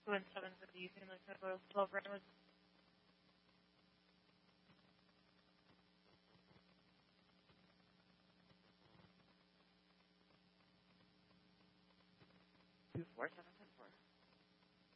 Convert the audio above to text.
2 and 7 for the family type of 12 rounds. Two, 4, 7, 10, 4.